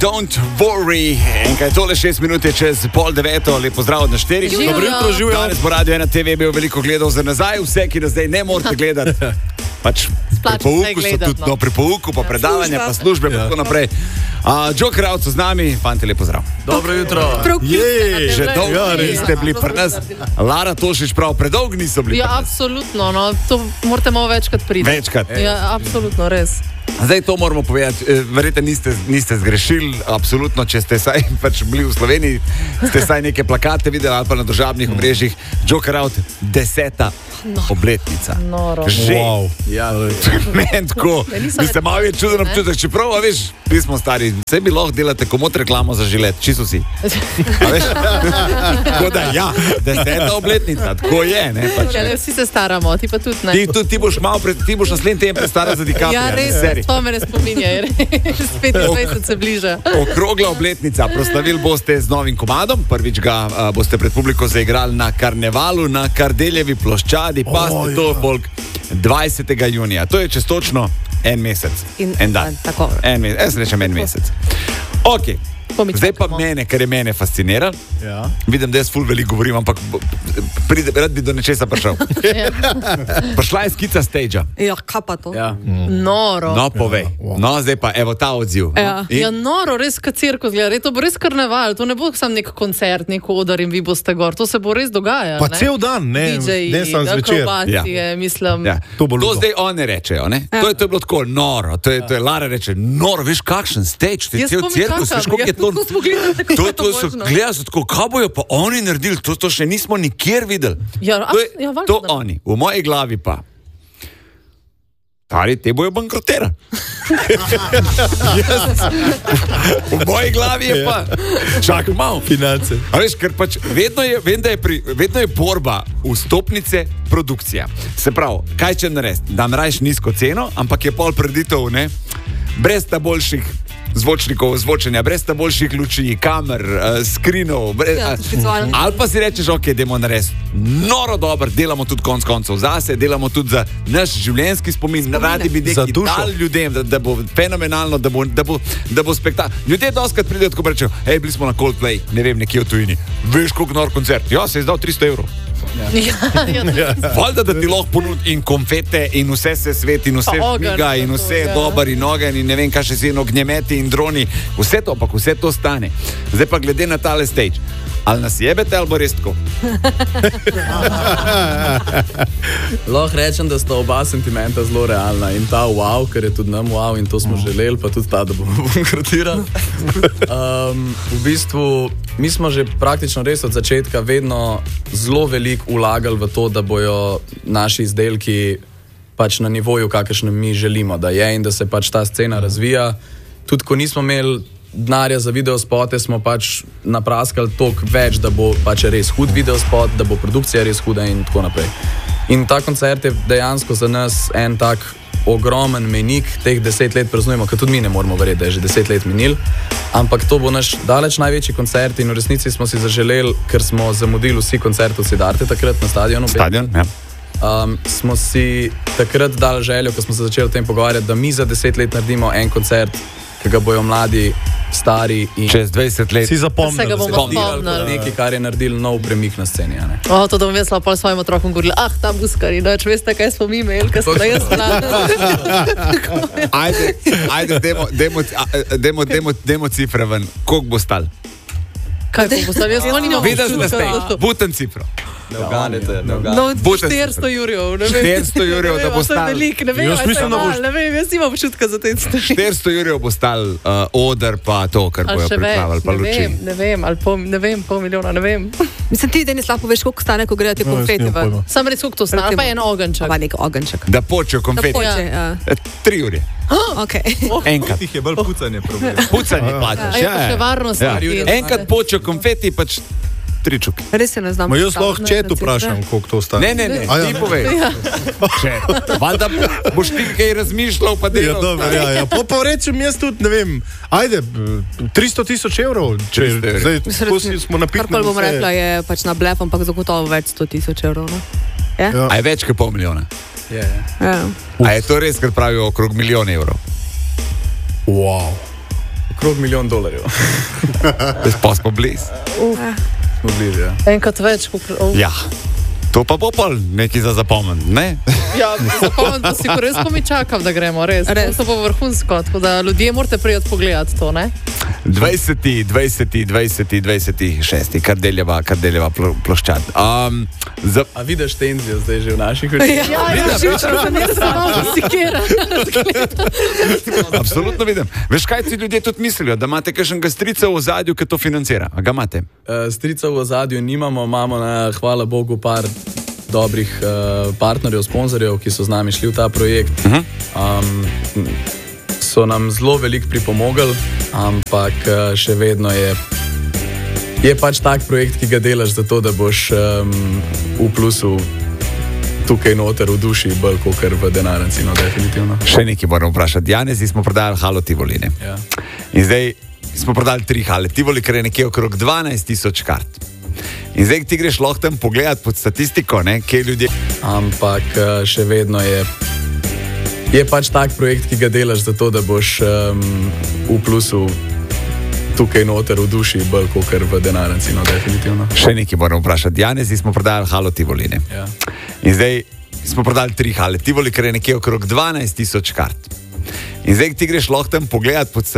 Don't Worry. Enkaj tole 6 minut je čez 8:30, lepo zdrav od na 4. Dobro jutro, živijo. Danes po Radio 1 TV bil veliko gledal za nazaj, vse, ki nas zdaj ne morete gledati. Pač pri pouku so tudi, no, pri pouku, pa predavanja, pa službe, pa tako naprej. Joker Out so z nami, fanti, lepo zdrav. Dobro jutro. Že dolgo niste bili pri nas. Lara Tošič prav, predolgo niso bili pri nas. Ja, absolutno, no, to morate malo večkrat priti. Večkrat. Ja, absolutno, res. Zdaj to moramo povedati, verjetno niste zgrešili, absolutno, če ste saj pač bili v Sloveniji, ste saj neke plakate videli ali pa na družabnih omrežjih. Joker Out, 10. obletnica. Noro. Že. Wow. Ja, Meni tako, bi se malo je čuden občutek, čeprav, a veš, mi smo stari, vse bi lahko delate komot reklamo za žilet, čisto vsi. A veš? Tako da, ja, 10. obletnica, tako je, ne? Pač, Ja, vsi se staramo, ti pa tudi ne. ti boš malo, ti boš naslednji teden prestara za DiCaprio. Ja, res, to me ne spominja, res 25 se bliža. Okrogla obletnica, proslavili boste z novim komadom, prvič ga boste pred publiko zaigrali na Karnevalu, na Kardeljevi ploščadi, pa ste to folk 20. junija, to je čez točno en mesec, en dan. Tako. En mesec, jaz rečem en mesec. Ok, zdaj pa mene, kar je mene fascinira, ja. vidim, da jaz ful veliko govorim, ampak rad bi do nečesa prišel. Prišla je skica stage-a. Ja, kaj pa to? Ja. Noro. No, povej. No, zdaj pa, evo ta odziv. Ja. Ja, noro, res kot cirkus, gleda, to bo res karneval, to ne bo sam nek koncert, nek odar in vi boste gor, to se bo res dogaja. Pa ne? cel dan, ne sam zvečer. Akrobacije, mislim. Ja. To bo To ludo. zdaj one rečejo, ne? To je bilo tako noro, to je Lara reče, noro, veš kakšen stage, to je Jaz cel komaj cirkus, čakam. veš koliko je to. To smo gledali, kako je to To so možno. gledali, so tako, kaj bojo pa oni naredili, to še nismo nikjer videli. Ja, To je ja, valjda, to da. oni, v moji glavi pa. Stari, te bojo bankrotirali. V moji glavi je pa, čakaj malo. Finance. A veš, ker pač vedno je borba vstopnice, produkcija. Se pravi, kaj če narediti? Dam rajš nizko ceno, ampak je pol preditev, ne? Brez ta boljših zvočnikov, zvočenja, brez ta boljših luči, kamer, skrinov. Ja, vizualno. Ali pa si rečeš, ok, dajmo narediti noro dobro, delamo tudi konc koncev zase, delamo tudi za naš življenjski spomin. Radi bi Za nekaj dušo. dali ljudem, da bo fenomenalno, da bo spektakel. Ljudje doskrat pridejo tako rečejo, hej, bili smo na Coldplay, ne vem, nekje v tujini. Veš, koliko nor koncert? Ja, se je izdal 300 evrov. Ja, Valjda, da ti lahko ponudi in konfete in vse se sveti in vse Pa ogenj, šmiga in tako, vse je ja. dober in ogenj in ne vem, kaj še si in ognjemeti in droni. Vse to, ampak vse to stane. Zdaj pa glede na tale stage. Ali nas jebete, ali bo res tako? Lahko rečem, da sta oba sentimenta zelo realna in ta wow, ker je tudi nam wow in to smo želeli, pa tudi ta, da bomo bankrotirali. V bistvu, mi smo že praktično res od začetka vedno zelo veliko vlagali v to, da bojo naši izdelki pač na nivoju, kakršnem mi želimo, da je in da se pač ta scena razvija. Tudi ko nismo imeli denarja za videospote, smo pač napraskali toliko več, da bo pač res hud videospot, da bo produkcija res huda in tako naprej. In ta koncert je dejansko za nas en tak ogromen mejnik, teh 10 let praznujemo, ker tudi mi ne moremo verjeti, da je že 10 let minil, ampak to bo naš daleč največji koncert in v resnici smo si zaželeli, ker smo zamudili vsi koncert od Siddharte takrat na stadionu. Stadion, ja. Smo si takrat dali željo, ko smo se začeli o tem pogovarjati, da mi za 10 let naredimo en koncert, ki ga bojo mladi, stari in Čez 20 let. Si zapomnil. Se ga bomo spomnili kot spomnili. nekaj, kar je naredil nov premik na sceni. a ne. To, da bom jaz lahko svojim otrokom govorila, ta buskari, noč veste, kaj smo mi imeli, ker smo da jaz Ajde, demo cifre ven. Koliko bo stal? Kaj bo stalo? Jaz smo nimam Vidiš na občutka, da stage, to- buten cifro. Ne uganete, ne uganete. No, Buten 400 jurjev, ne vem. 400 jurjev, da bo To je stal. veliko, ne vem, Jaz ali mislim, da se boš- malo, ne vem, jaz nimam občutka za te stvari. 400 jurjev bo stal oder pa to, kar Ali bojo še več, pripravili, pa ne luči. vem, ne vem, ali ne vem, pol milijona, ne vem. Mislim, ti, Denis, lahko veš, koliko stane, ko grejo ti konfeti ven. Sam res, koliko to stane, ali pa en ogenček. Pa nek ogenček. Da počejo Da konfeti. poče, ja. 3 ure. Okay. Enkrat. Tih je bolj pucanje problem. Pucanje plačaš. A je pa še varnost naredi. Enkrat počejo konfeti, pač 3 čuke. Res se ne znam. Ma jaz lahko predstavljati, čet ne, vprašam, koliko to stane. Ne, A ja. ti povej. Ja. Valjda boš ti kaj razmišljal, pa Ja, delal. dobro, ja. Pa rečem jaz tudi, ne vem, ajde, 300 tisoč evrov, če 300 evrov. zdaj tako smo Kar napitni. pa bom rekla, je pač na blef, ampak zagotovo več 100 tisoč evrov. No? Je? Ja. A je več kot pol milijona? Ja. A je to res, kar pravijo okrog milijon evrov? Wow. Okrog $1 milijon. Pa smo blizu. Smo blizu, ja. Enkrat več, kot Ja. To pa bo pol nekaj za zapomn, ne? Ja, zapomnim, da si res mi čakam, da gremo, res. To bo vrhunsko, tako da ljudje morate prijeti pogledati to, ne? 20, kar deljeva ploščad. A vidiš tenzijo zdaj že v naših očeh? Ja, že sem malo sikera. Absolutno vidim. Veš, kaj ti ljudje tudi mislijo, da imate kakšnega strica v ozadju, ki to financira? A ga imate? Strica v ozadju nimamo, imamo hvala Bogu par dobrih partnerjev, sponzorjev, ki so z nami šli v ta projekt. So nam zelo veliko pripomogli, ampak še vedno je pač tak projekt, ki ga delaš zato, da boš v plusu tukaj noter v duši bolj kot v denarnici, no definitivno. Še nekaj moram vprašati. Janezi smo prodali Halo Tivoli, ne? Ja. In zdaj smo prodali 3 Hale Tivoli, ker je nekje okrog 12,000 kart. In zdaj ti greš lahko tam pogledat pod statistiko, ne, kje ljudje. Ampak še vedno je pač tak projekt, ki ga delaš zato, da boš v plusu tukaj noter v duši bolj kot v denarnici, no definitivno. Še nekaj moram vprašati. Janezi smo prodali Halo Tivoli, ne? Ja. In zdaj smo prodali 3 Hale Tivoli, ker je nekje okrog 12,000 kart. In zdaj ti greš lahko tam pogledat pod statistiko.